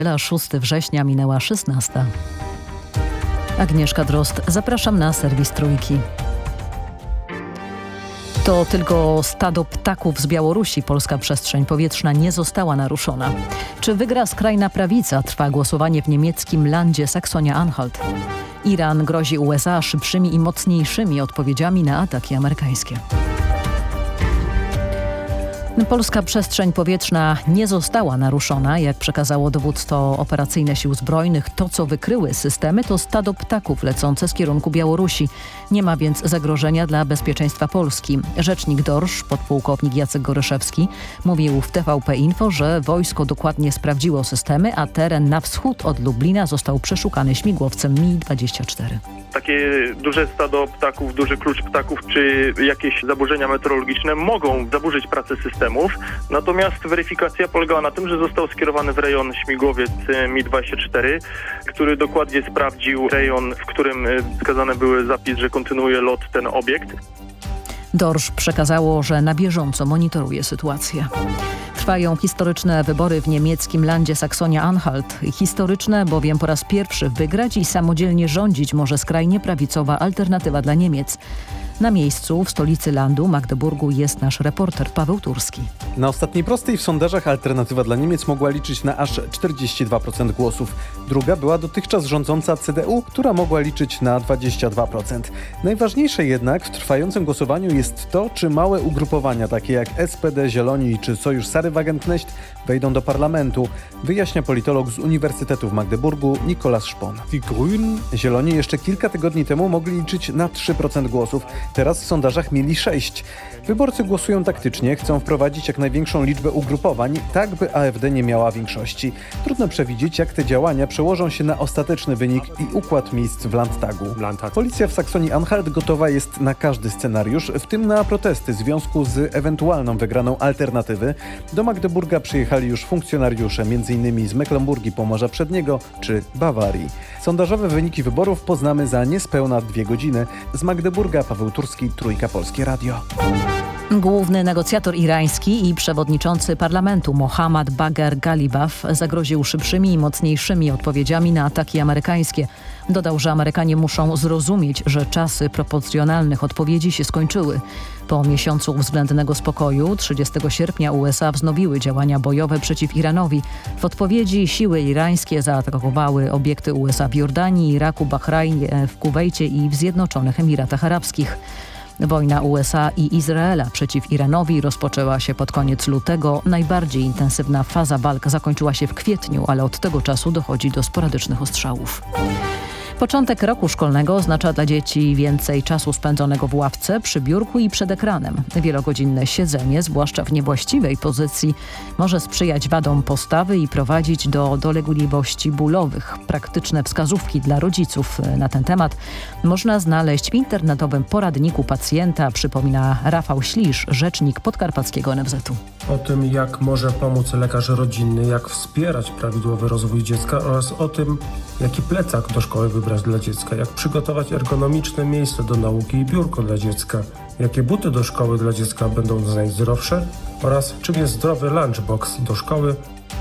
6 września minęła 16. Agnieszka Drozd, zapraszam na serwis Trójki. To tylko stado ptaków z Białorusi. Polska przestrzeń powietrzna nie została naruszona. Czy wygra skrajna prawica? Trwa głosowanie w niemieckim landzie Saksonia-Anhalt. Iran grozi USA szybszymi i mocniejszymi odpowiedziami na ataki amerykańskie. Polska przestrzeń powietrzna nie została naruszona. Jak przekazało dowództwo operacyjne Sił Zbrojnych, to co wykryły systemy to stado ptaków lecące z kierunku Białorusi. Nie ma więc zagrożenia dla bezpieczeństwa Polski. Rzecznik DORŚ, podpułkownik Jacek Goryszewski, mówił w TVP Info, że wojsko dokładnie sprawdziło systemy, a teren na wschód od Lublina został przeszukany śmigłowcem Mi-24. Takie duże stado ptaków, duży klucz ptaków czy jakieś zaburzenia meteorologiczne mogą zaburzyć pracę systemów. Natomiast weryfikacja polegała na tym, że został skierowany w rejon śmigłowiec Mi-24, który dokładnie sprawdził rejon, w którym wskazane były zapis, że kontynuuje lot ten obiekt. DORŚ przekazało, że na bieżąco monitoruje sytuację. Trwają historyczne wybory w niemieckim landzie Saksonia-Anhalt. Historyczne, bowiem po raz pierwszy wygrać i samodzielnie rządzić może skrajnie prawicowa Alternatywa dla Niemiec. Na miejscu w stolicy landu, Magdeburgu, jest nasz reporter Paweł Turski. Na ostatniej prostej w sondażach Alternatywa dla Niemiec mogła liczyć na aż 42% głosów. Druga była dotychczas rządząca CDU, która mogła liczyć na 22%. Najważniejsze jednak w trwającym głosowaniu jest to, czy małe ugrupowania takie jak SPD, Zieloni czy Sojusz Sary Wagenknecht wejdą do parlamentu, wyjaśnia politolog z Uniwersytetu w Magdeburgu Nikolaus Szpon. Zieloni jeszcze kilka tygodni temu mogli liczyć na 3% głosów. Teraz w sondażach mieli 6. Wyborcy głosują taktycznie, chcą wprowadzić jak największą liczbę ugrupowań, tak by AfD nie miała większości. Trudno przewidzieć, jak te działania przełożą się na ostateczny wynik i układ miejsc w Landtagu. Policja w Saksonii-Anhalt gotowa jest na każdy scenariusz, w tym na protesty w związku z ewentualną wygraną Alternatywy. Do Magdeburga przyjechali już funkcjonariusze, m.in. z Mecklenburgii, Pomorza Przedniego czy Bawarii. Sondażowe wyniki wyborów poznamy za niespełna 2 godziny. Z Magdeburga Paweł Turski, Trójka Polskie Radio. Główny negocjator irański i przewodniczący parlamentu Mohammad Bagher Ghalibaf zagroził szybszymi i mocniejszymi odpowiedziami na ataki amerykańskie. Dodał, że Amerykanie muszą zrozumieć, że czasy proporcjonalnych odpowiedzi się skończyły. Po miesiącu względnego spokoju 30 sierpnia USA wznowiły działania bojowe przeciw Iranowi. W odpowiedzi siły irańskie zaatakowały obiekty USA w Jordanii, Iraku, Bahrajnie, w Kuwejcie i w Zjednoczonych Emiratach Arabskich. Wojna USA i Izraela przeciw Iranowi rozpoczęła się pod koniec lutego. Najbardziej intensywna faza walk zakończyła się w kwietniu, ale od tego czasu dochodzi do sporadycznych ostrzałów. Początek roku szkolnego oznacza dla dzieci więcej czasu spędzonego w ławce, przy biurku i przed ekranem. Wielogodzinne siedzenie, zwłaszcza w niewłaściwej pozycji, może sprzyjać wadom postawy i prowadzić do dolegliwości bólowych. Praktyczne wskazówki dla rodziców na ten temat można znaleźć w internetowym poradniku pacjenta, przypomina Rafał Ślisz, rzecznik podkarpackiego NFZ-u. O tym, jak może pomóc lekarz rodzinny, jak wspierać prawidłowy rozwój dziecka oraz o tym, jaki plecak do szkoły wybrać dla dziecka, jak przygotować ergonomiczne miejsce do nauki i biurko dla dziecka, jakie buty do szkoły dla dziecka będą najzdrowsze oraz czym jest zdrowy lunchbox do szkoły.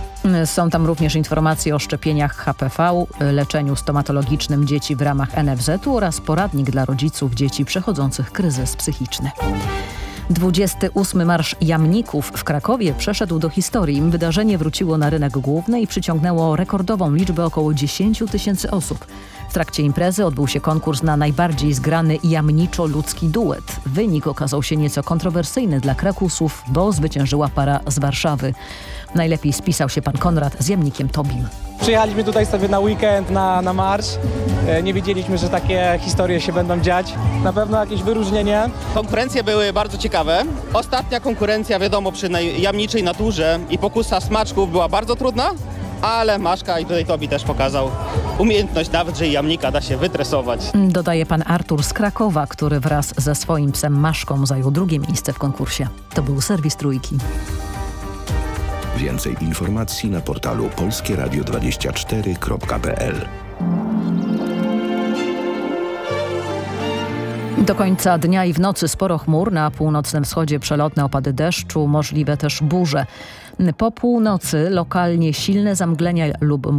Są tam również informacje o szczepieniach HPV, leczeniu stomatologicznym dzieci w ramach NFZ-u oraz poradnik dla rodziców dzieci przechodzących kryzys psychiczny. 28. Marsz Jamników w Krakowie przeszedł do historii. Wydarzenie wróciło na rynek główny i przyciągnęło rekordową liczbę około 10 000 osób. W trakcie imprezy odbył się konkurs na najbardziej zgrany jamniczo-ludzki duet. Wynik okazał się nieco kontrowersyjny dla Krakusów, bo zwyciężyła para z Warszawy. Najlepiej spisał się pan Konrad z jamnikiem Tobim. Przyjechaliśmy tutaj sobie na weekend, na marsz. Nie wiedzieliśmy, że takie historie się będą dziać. Na pewno jakieś wyróżnienie. Konkurencje były bardzo ciekawe. Ostatnia konkurencja, wiadomo, przy jamniczej naturze i pokusa smaczków była bardzo trudna, ale Maszka i tutaj Tobi też pokazał umiejętność nawet, że jamnika da się wytresować. Dodaje pan Artur z Krakowa, który wraz ze swoim psem Maszką zajął 2. miejsce w konkursie. To był serwis Trójki. Więcej informacji na portalu polskieradio24.pl. Do końca dnia i w nocy sporo chmur, na północnym wschodzie przelotne opady deszczu, możliwe też burze. Po północy lokalnie silne zamglenia lub